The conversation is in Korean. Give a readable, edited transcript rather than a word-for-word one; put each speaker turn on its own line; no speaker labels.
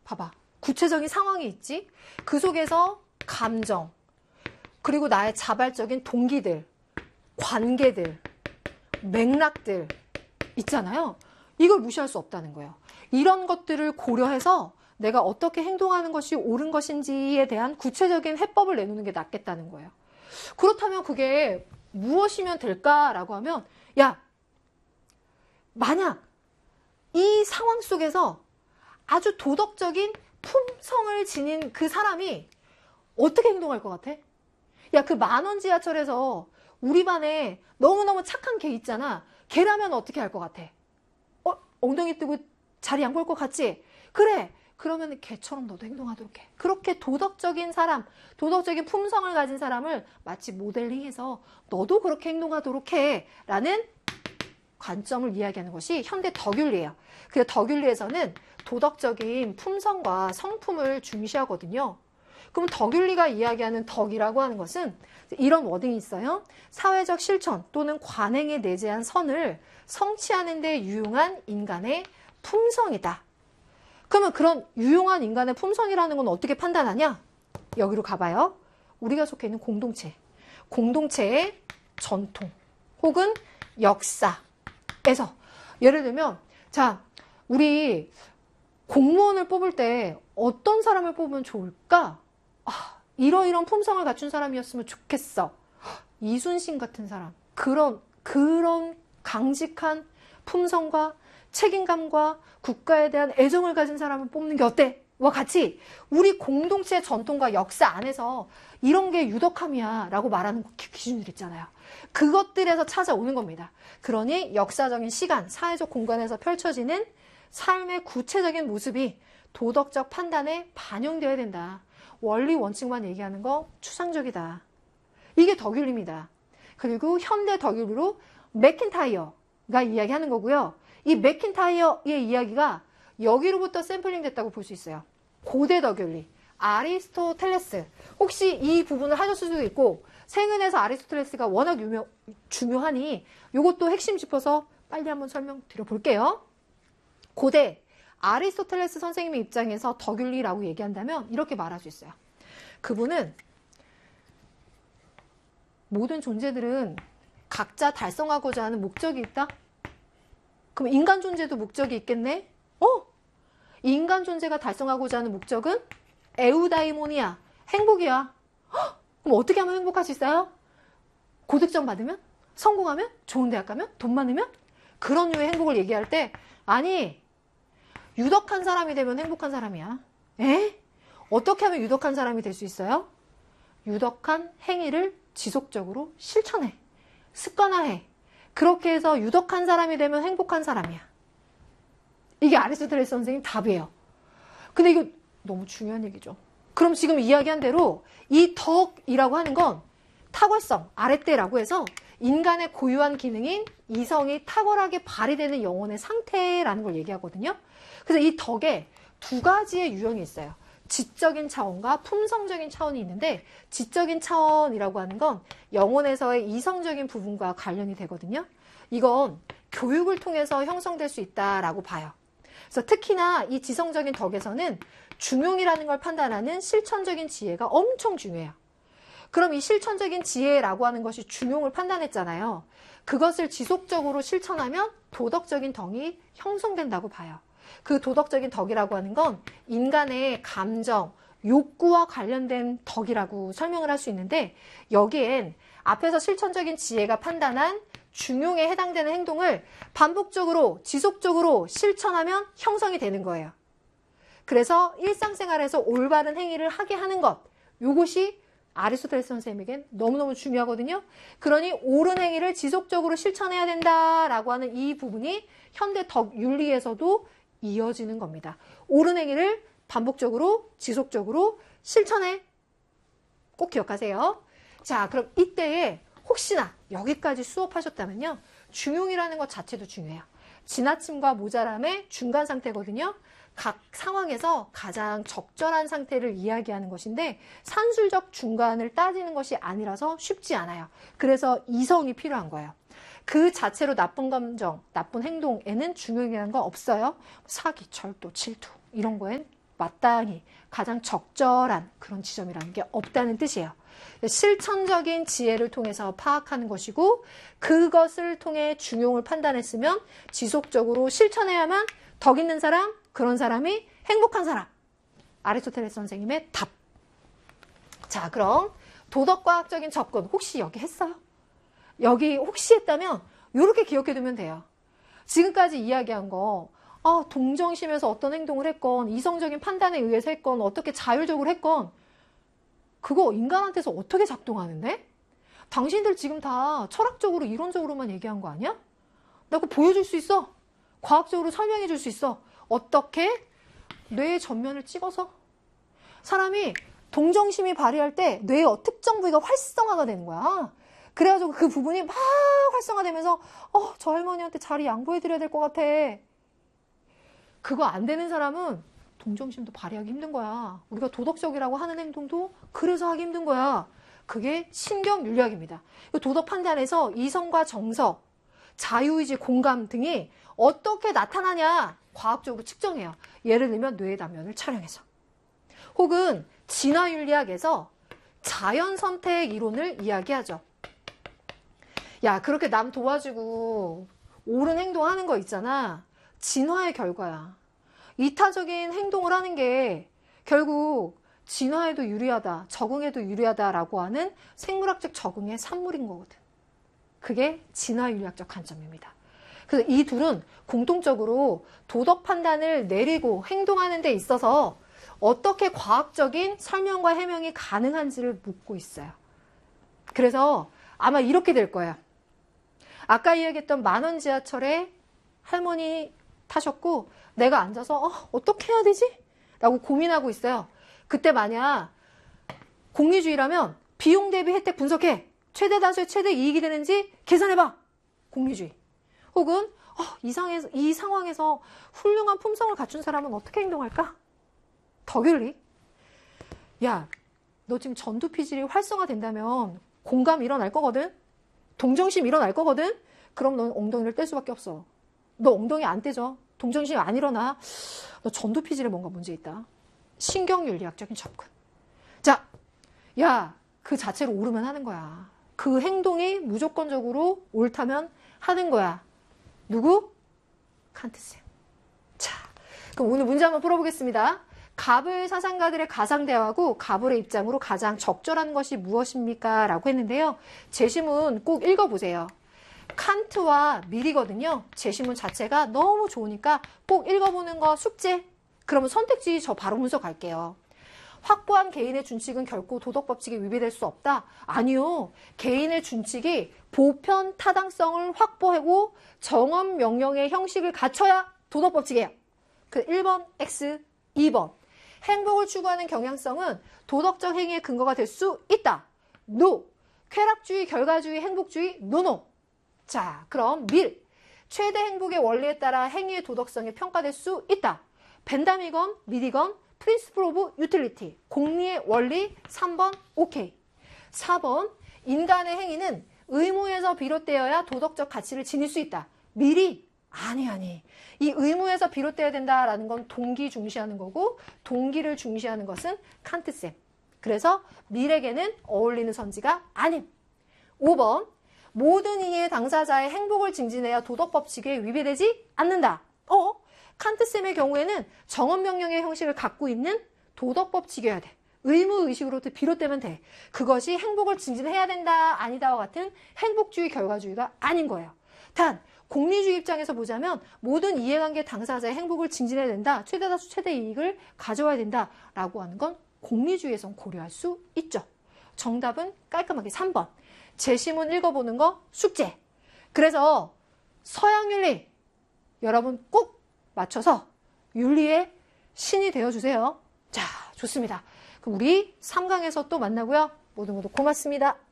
봐봐. 구체적인 상황이 있지. 그 속에서 감정, 그리고 나의 자발적인 동기들, 관계들, 맥락들 있잖아요. 이걸 무시할 수 없다는 거예요. 이런 것들을 고려해서 내가 어떻게 행동하는 것이 옳은 것인지에 대한 구체적인 해법을 내놓는 게 낫겠다는 거예요. 그렇다면 그게 무엇이면 될까라고 하면, 야, 만약 이 상황 속에서 아주 도덕적인 품성을 지닌 그 사람이 어떻게 행동할 것 같아? 야, 그 10,000원 지하철에서 우리 반에 너무너무 착한 걔 있잖아. 걔라면 어떻게 할 것 같아? 엉덩이 뜨고 자리 양보할 것 같지? 그래. 그러면 걔처럼 너도 행동하도록 해. 그렇게 도덕적인 사람, 도덕적인 품성을 가진 사람을 마치 모델링해서 너도 그렇게 행동하도록 해. 라는 관점을 이야기하는 것이 현대 덕윤리예요. 그래서 덕윤리에서는 도덕적인 품성과 성품을 중시하거든요. 그럼 덕윤리가 이야기하는 덕이라고 하는 것은 이런 워딩이 있어요. 사회적 실천 또는 관행에 내재한 선을 성취하는 데 유용한 인간의 품성이다. 그러면 그런 유용한 인간의 품성이라는 건 어떻게 판단하냐? 여기로 가봐요. 우리가 속해 있는 공동체. 공동체의 전통 혹은 역사에서 예를 들면 자, 우리 공무원을 뽑을 때 어떤 사람을 뽑으면 좋을까? 이러이런 품성을 갖춘 사람이었으면 좋겠어. 이순신 같은 사람. 그런 강직한 품성과 책임감과 국가에 대한 애정을 가진 사람을 뽑는 게 어때? 와 같이 우리 공동체의 전통과 역사 안에서 이런 게 유덕함이야 라고 말하는 기준들 있잖아요. 그것들에서 찾아오는 겁니다. 그러니 역사적인 시간, 사회적 공간에서 펼쳐지는 삶의 구체적인 모습이 도덕적 판단에 반영되어야 된다. 원리 원칙만 얘기하는 거 추상적이다. 이게 덕윤리입니다. 그리고 현대 덕윤리로 맥킨타이어가 이야기하는 거고요. 이 맥킨타이어의 이야기가 여기로부터 샘플링 됐다고 볼 수 있어요. 고대 덕윤리, 아리스토텔레스. 혹시 이 부분을 하셨을 수도 있고 생은에서 아리스토텔레스가 워낙 중요하니 이것도 핵심 짚어서 빨리 한번 설명드려 볼게요. 고대 아리스토텔레스 선생님의 입장에서 덕윤리라고 얘기한다면 이렇게 말할 수 있어요. 그분은 모든 존재들은 각자 달성하고자 하는 목적이 있다? 그럼 인간 존재도 목적이 있겠네? 인간 존재가 달성하고자 하는 목적은 에우다이모니아, 행복이야. 그럼 어떻게 하면 행복할 수 있어요? 고득점 받으면? 성공하면? 좋은 대학 가면? 돈 많으면? 그런 류의 행복을 얘기할 때 아니 유덕한 사람이 되면 행복한 사람이야. 에? 어떻게 하면 유덕한 사람이 될 수 있어요? 유덕한 행위를 지속적으로 실천해. 습관화해. 그렇게 해서 유덕한 사람이 되면 행복한 사람이야. 이게 아리스토텔레스 선생님 답이에요. 근데 이거 너무 중요한 얘기죠. 그럼 지금 이야기한 대로 이 덕이라고 하는 건 탁월성, 아랫대라고 해서 인간의 고유한 기능인 이성이 탁월하게 발휘되는 영혼의 상태라는 걸 얘기하거든요. 그래서 이 덕에 두 가지의 유형이 있어요. 지적인 차원과 품성적인 차원이 있는데 지적인 차원이라고 하는 건 영혼에서의 이성적인 부분과 관련이 되거든요. 이건 교육을 통해서 형성될 수 있다라고 봐요. 그래서 특히나 이 지성적인 덕에서는 중용이라는 걸 판단하는 실천적인 지혜가 엄청 중요해요. 그럼 이 실천적인 지혜라고 하는 것이 중용을 판단했잖아요. 그것을 지속적으로 실천하면 도덕적인 덕이 형성된다고 봐요. 그 도덕적인 덕이라고 하는 건 인간의 감정, 욕구와 관련된 덕이라고 설명을 할 수 있는데 여기엔 앞에서 실천적인 지혜가 판단한 중용에 해당되는 행동을 반복적으로 지속적으로 실천하면 형성이 되는 거예요. 그래서 일상생활에서 올바른 행위를 하게 하는 것, 이것이 아리스토텔레스 선생님에겐 너무너무 중요하거든요. 그러니 옳은 행위를 지속적으로 실천해야 된다라고 하는 이 부분이 현대 덕윤리에서도 이어지는 겁니다. 옳은 행위를 반복적으로 지속적으로 실천해. 꼭 기억하세요. 자, 그럼 이때에 혹시나 여기까지 수업하셨다면요. 중용이라는 것 자체도 중요해요. 지나침과 모자람의 중간 상태거든요. 각 상황에서 가장 적절한 상태를 이야기하는 것인데 산술적 중간을 따지는 것이 아니라서 쉽지 않아요. 그래서 이성이 필요한 거예요. 그 자체로 나쁜 감정, 나쁜 행동에는 중용이라는 거 없어요. 사기, 절도, 질투 이런 거엔 마땅히 가장 적절한 그런 지점이라는 게 없다는 뜻이에요. 실천적인 지혜를 통해서 파악하는 것이고 그것을 통해 중용을 판단했으면 지속적으로 실천해야만 덕 있는 사람, 그런 사람이 행복한 사람. 아리스토텔레스 선생님의 답. 자, 그럼 도덕과학적인 접근 혹시 여기 했어요? 여기 혹시 했다면 이렇게 기억해두면 돼요. 지금까지 이야기한 거 동정심에서 어떤 행동을 했건 이성적인 판단에 의해서 했건 어떻게 자율적으로 했건 그거 인간한테서 어떻게 작동하는데? 당신들 지금 다 철학적으로 이론적으로만 얘기한 거 아니야? 나 그거 보여줄 수 있어. 과학적으로 설명해 줄 수 있어. 어떻게? 뇌의 전면을 찍어서 사람이 동정심이 발휘할 때 뇌의 특정 부위가 활성화가 되는 거야. 그래가지고 그 부분이 막 활성화되면서 저 할머니한테 자리 양보해드려야 될 것 같아. 그거 안 되는 사람은 동정심도 발휘하기 힘든 거야. 우리가 도덕적이라고 하는 행동도 그래서 하기 힘든 거야. 그게 신경윤리학입니다. 도덕 판단에서 이성과 정서, 자유의지, 공감 등이 어떻게 나타나냐 과학적으로 측정해요. 예를 들면 뇌의 단면을 촬영해서. 혹은 진화윤리학에서 자연선택 이론을 이야기하죠. 야, 그렇게 남 도와주고 옳은 행동하는 거 있잖아. 진화의 결과야. 이타적인 행동을 하는 게 결국 진화에도 유리하다, 적응에도 유리하다라고 하는 생물학적 적응의 산물인 거거든. 그게 진화윤리학적 관점입니다. 그래서 이 둘은 공통적으로 도덕 판단을 내리고 행동하는 데 있어서 어떻게 과학적인 설명과 해명이 가능한지를 묻고 있어요. 그래서 아마 이렇게 될 거예요. 아까 이야기했던 만원 지하철에 할머니 타셨고 내가 앉아서 어떻게 해야 되지? 라고 고민하고 있어요. 그때 만약 공리주의라면 비용 대비 혜택 분석해. 최대 다수의 최대 이익이 되는지 계산해봐. 공리주의. 혹은 이 상황에서 훌륭한 품성을 갖춘 사람은 어떻게 행동할까? 덕윤리. 야, 너 지금 전두피질이 활성화된다면 공감 일어날 거거든? 동정심 일어날 거거든? 그럼 넌 엉덩이를 뗄 수밖에 없어. 너 엉덩이 안 떼져. 동정심이 안 일어나. 너 전두피질에 뭔가 문제 있다. 신경윤리학적인 접근. 자, 야, 그 자체로 옳으면 하는 거야. 그 행동이 무조건적으로 옳다면 하는 거야. 누구? 칸트쌤. 자, 그럼 오늘 문제 한번 풀어보겠습니다. 가불 사상가들의 가상대화하고 가불의 입장으로 가장 적절한 것이 무엇입니까? 라고 했는데요. 제시문 꼭 읽어보세요. 칸트와 밀이거든요. 제시문 자체가 너무 좋으니까 꼭 읽어보는 거 숙제. 그러면 선택지 저 바로 문서 갈게요. 확보한 개인의 준칙은 결코 도덕법칙에 위배될 수 없다. 아니요. 개인의 준칙이 보편 타당성을 확보하고 정언 명령의 형식을 갖춰야 도덕법칙이에요. 그 1번 X, 2번. 행복을 추구하는 경향성은 도덕적 행위의 근거가 될 수 있다. NO. 쾌락주의, 결과주의, 행복주의, NO. 자, 그럼 밀. 최대 행복의 원리에 따라 행위의 도덕성이 평가될 수 있다. 벤담이건 밀이건 프린시플 오브 유틸리티. 공리의 원리 3번 오케이. 4번 인간의 행위는 의무에서 비롯되어야 도덕적 가치를 지닐 수 있다. 밀이 아니. 이 의무에서 비롯되어야 된다라는 건 동기 중시하는 거고 동기를 중시하는 것은 칸트쌤. 그래서 밀에게는 어울리는 선지가 아님. 5번 모든 이해 당사자의 행복을 증진해야 도덕법칙에 위배되지 않는다. 칸트쌤의 경우에는 정언명령의 형식을 갖고 있는 도덕법칙이어야 돼. 의무의식으로부터 비롯되면 돼. 그것이 행복을 증진해야 된다, 아니다와 같은 행복주의, 결과주의가 아닌 거예요. 단, 공리주의 입장에서 보자면 모든 이해관계 당사자의 행복을 증진해야 된다. 최대다수 최대 이익을 가져와야 된다라고 하는 건 공리주의에선 고려할 수 있죠. 정답은 깔끔하게 3번. 제시문 읽어보는 거 숙제. 그래서 서양윤리 여러분 꼭 맞춰서 윤리의 신이 되어주세요. 자, 좋습니다. 그럼 우리 3강에서 또 만나고요. 모두 고맙습니다.